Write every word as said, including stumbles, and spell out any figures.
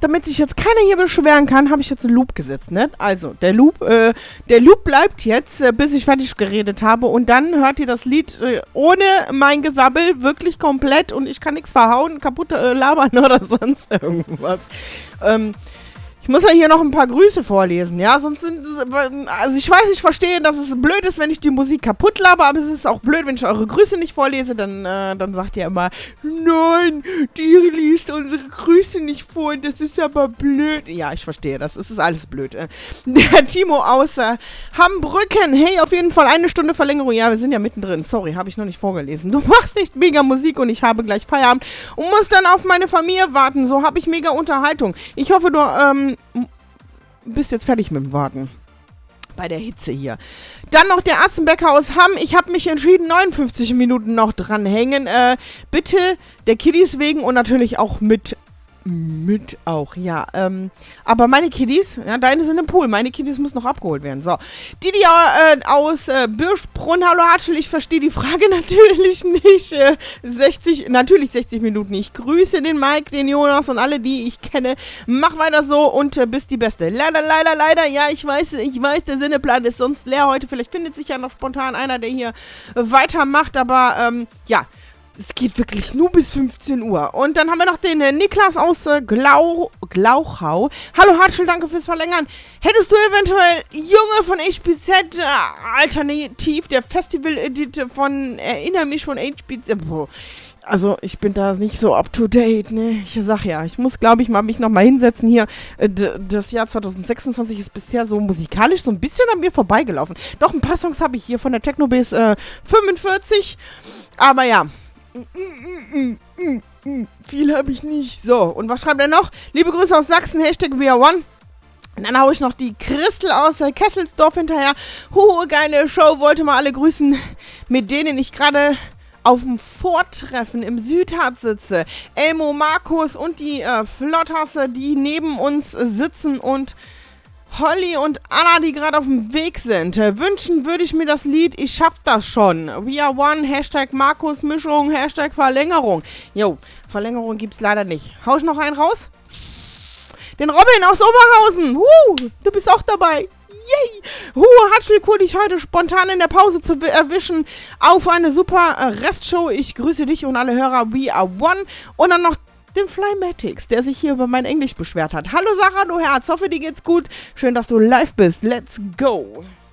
damit sich jetzt keiner hier beschweren kann, habe ich jetzt einen Loop gesetzt, ne? Also, der Loop, äh, der Loop bleibt jetzt, äh, bis ich fertig geredet habe und dann hört ihr das Lied äh, ohne mein Gesabbel wirklich komplett und ich kann nichts verhauen, kaputt äh, labern oder sonst irgendwas. Ähm, Ich muss ja hier noch ein paar Grüße vorlesen, ja, sonst sind, also ich weiß, ich verstehe, dass es blöd ist, wenn ich die Musik kaputt laber, aber es ist auch blöd, wenn ich eure Grüße nicht vorlese, dann, äh, dann sagt ihr immer, nein, die liest unsere Grüße nicht vor, und das ist aber blöd. Ja, ich verstehe das, es ist alles blöd. Äh. Der Timo aus äh, Hambrücken, hey, auf jeden Fall eine Stunde Verlängerung, ja, wir sind ja mittendrin, sorry, habe ich noch nicht vorgelesen. Du machst echt mega Musik und ich habe gleich Feierabend und muss dann auf meine Familie warten, so habe ich mega Unterhaltung. Ich hoffe, du, ähm, bist jetzt fertig mit dem Warten. Bei der Hitze hier. Dann noch der Atzenbecker aus Hamm. Ich habe mich entschieden, neunundfünfzig Minuten noch dranhängen. Äh, bitte der Kiddies wegen und natürlich auch mit Mit auch, ja. Ähm, aber meine Kiddies, ja, deine sind im Pool. Meine Kiddies müssen noch abgeholt werden. So. Didi äh, aus äh, Birschbrunn. Hallo Hatschel, ich verstehe die Frage natürlich nicht. Äh, sechzig, natürlich sechzig Minuten. Ich grüße den Mike, den Jonas und alle, die ich kenne. Mach weiter so und äh, bist die Beste. Leider, leider, leider. Ja, ich weiß, ich weiß, der Sendeplan ist sonst leer heute. Vielleicht findet sich ja noch spontan einer, der hier äh, weitermacht. Aber, ähm, ja. Es geht wirklich nur bis fünfzehn Uhr. Und dann haben wir noch den äh, Niklas aus äh, Glau Glauchau. Hallo Hartschel, danke fürs Verlängern. Hättest du eventuell Junge von H B Z, äh, alternativ der Festival-Edit von, erinnere mich von H B Z, boah. Also, ich bin da nicht so up to date, ne? Ich sag ja, ich muss, glaube ich, mal mich nochmal hinsetzen hier. Äh, d- das Jahr zwanzig sechsundzwanzig ist bisher so musikalisch so ein bisschen an mir vorbeigelaufen. Doch, ein paar Songs habe ich hier von der Technobase äh, fünfundvierzig. Aber ja. Mm, mm, mm, mm, viel habe ich nicht. So, und was schreibt er noch? Liebe Grüße aus Sachsen, Hashtag We Are One. Und dann haue ich noch die Christel aus äh, Kesselsdorf hinterher. Huhu, geile Show, wollte mal alle grüßen, mit denen ich gerade auf dem Vortreffen im Südharz sitze. Elmo, Markus und die äh, Flottasse, die neben uns äh, sitzen und Holly und Anna, die gerade auf dem Weg sind. Äh, wünschen würde ich mir das Lied Ich schaff das schon. We are one, Hashtag Markus Mischung, Hashtag Verlängerung. Jo, Verlängerung gibt's leider nicht. Hau ich noch einen raus? Den Robin aus Oberhausen. Huh, du bist auch dabei. Yay! Huh, Hatschel, cool, dich heute spontan in der Pause zu erwischen. Auf eine super äh, Restshow. Ich grüße dich und alle Hörer. We are one. Und dann noch den Flymatics, der sich hier über mein Englisch beschwert hat. Hallo Sarah, du Herz, hoffe dir geht's gut. Schön, dass du live bist. Let's go.